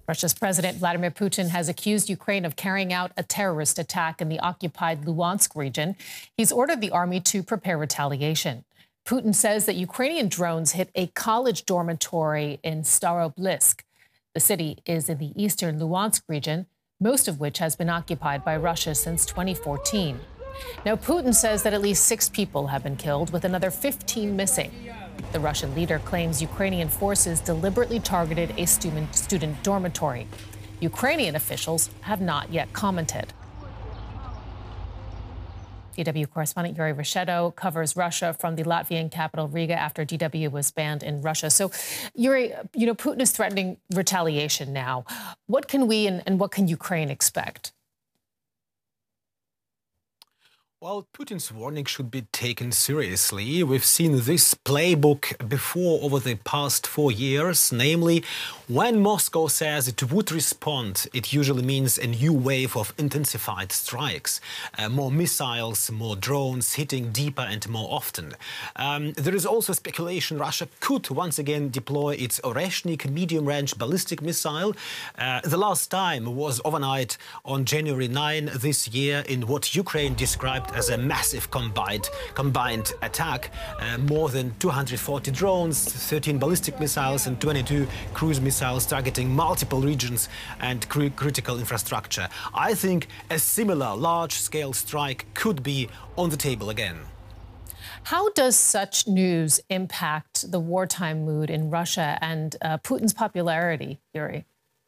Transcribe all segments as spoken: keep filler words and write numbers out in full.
Russia's President Vladimir Putin has accused Ukraine of carrying out a terrorist attack in the occupied Luhansk region. He's ordered the army to prepare retaliation. Putin says that Ukrainian drones hit a college dormitory in Staroblisk. The city is in the eastern Luhansk region, most of which has been occupied by Russia since twenty fourteen. Now, Putin says that at least six people have been killed, with another fifteen missing. The Russian leader claims Ukrainian forces deliberately targeted a student, student dormitory. Ukrainian officials have not yet commented. D W correspondent Yuri Rashchedo covers Russia from the Latvian capital Riga after D W was banned in Russia. So, Yuri, you know, Putin is threatening retaliation now. What can we and, and what can Ukraine expect? Well, Putin's warning should be taken seriously. We've seen this playbook before over the past four years. Namely, when Moscow says it would respond, it usually means a new wave of intensified strikes. Uh, more missiles, more drones, hitting deeper and more often. Um, there is also speculation Russia could once again deploy its Oreshnik medium-range ballistic missile. Uh, the last time was overnight on January ninth this year in what Ukraine described as a massive combined combined attack. Uh, more than two hundred forty drones, thirteen ballistic missiles and twenty-two cruise missiles targeting multiple regions and cr critical infrastructure. I think a similar large-scale strike could be on the table again. How does such news impact the wartime mood in Russia and uh, Putin's popularity, Yuri?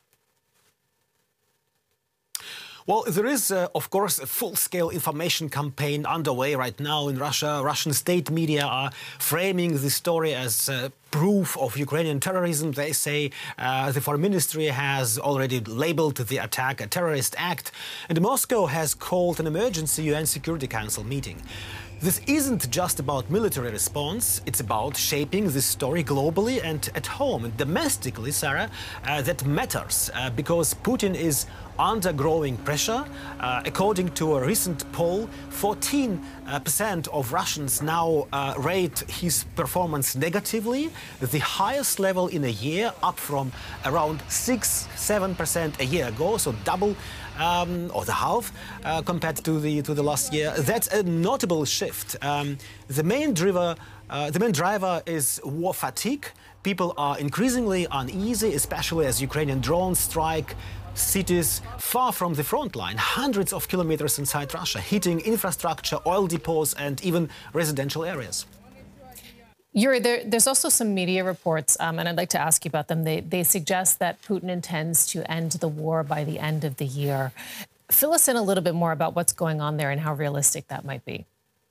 Well, there is, uh, of course, a full-scale information campaign underway right now in Russia. Russian state media are framing the story as uh, proof of Ukrainian terrorism. They say uh, the Foreign Ministry has already labeled the attack a terrorist act, and Moscow has called an emergency U N Security Council meeting. This isn't just about military response, it's about shaping this story globally and at home. And domestically, Sarah, uh, that matters uh, because Putin is under growing pressure. Uh, according to a recent poll, fourteen percent of Russians now uh, rate his performance negatively, the highest level in a year, up from around six, seven percent a year ago, so double um, or the half uh, compared to the to the last year. That's a notable shift. Um, the main driver, uh, the main driver is war fatigue. People are increasingly uneasy, especially as Ukrainian drones strike cities far from the front line, hundreds of kilometers inside Russia, hitting infrastructure, oil depots, and even residential areas. Yuri, there, there's also some media reports, um, and I'd like to ask you about them. They, they suggest that Putin intends to end the war by the end of the year. Fill us in a little bit more about what's going on there and how realistic that might be.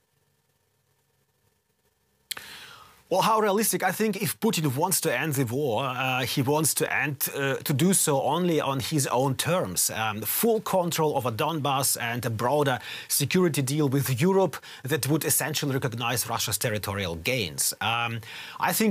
Well, how realistic? I think if Putin wants to end the war, uh, he wants to end uh, to do so only on his own terms. Um, full control over Donbass and a broader security deal with Europe that would essentially recognize Russia's territorial gains. Um, I think